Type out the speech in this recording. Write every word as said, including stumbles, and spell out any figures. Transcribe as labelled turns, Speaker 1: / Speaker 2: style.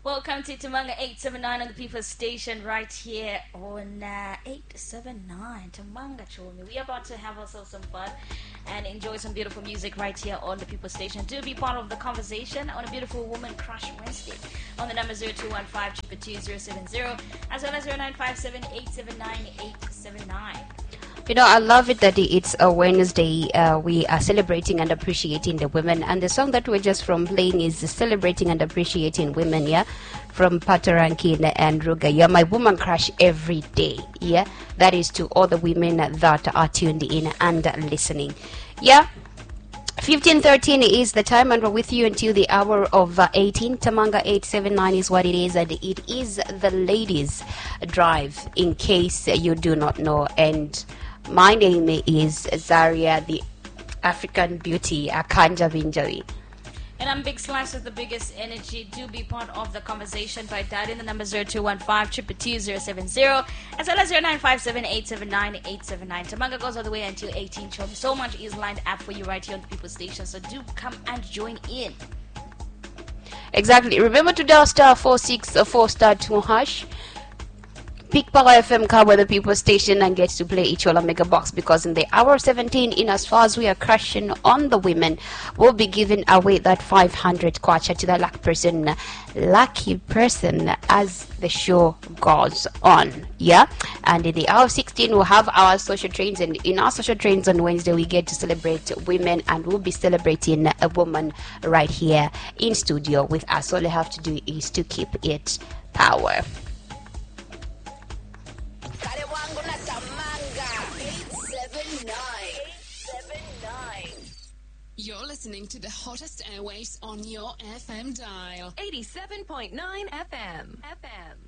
Speaker 1: Welcome to Tamanga eight seven nine on the People's Station right here on uh, eight seven nine Tamanga Chomi. We are about to have ourselves some fun and enjoy some beautiful music right here on the People's Station. Do be part of the conversation on a beautiful Woman Crush Wednesday on the number zero two one five two two zero seven zero as well as zero nine five seven eight seven nine eight seven nine.
Speaker 2: You know, I love it that it's a Wednesday. Uh, we are celebrating and appreciating the women. And the song that we're just from playing is Celebrating and Appreciating Women, yeah? From Patoranking and Ruga. You're my woman crush every day, yeah? That is to all the women that are tuned in and listening. Yeah? fifteen thirteen is the time, and we're with you until the hour of uh, eighteen. Tamanga eight seven nine is what it is, and it is the ladies' drive, in case you do not know. And my name is Zaria, the African beauty, Akanja Vinjari.
Speaker 1: And I'm Big Slice with the biggest energy. Do be part of the conversation by dialing the number zero two one five two two two zero seven zero as well as zero nine five seven eight seven nine eight seven nine. Tamanga goes all the way until eighteen. So much is lined up for you right here on the People's Station. So do come and join in.
Speaker 2: Exactly. Remember to dial star four six four star two hash. Pick Power F M car with the People's Station and get to play Ichola Mega Box, because in the hour seventeen, in as far as we are crushing on the women, we'll be giving away that five hundred kwacha to the lucky person, lucky person as the show goes on. Yeah, and in the hour sixteen, we'll have our social trains, and in our social trains on Wednesday, we get to celebrate women, and we'll be celebrating a woman right here in studio with us. All you have to do is to keep it power.
Speaker 3: You're listening to the hottest airwaves on your F M dial. eighty-seven point nine F M. F M.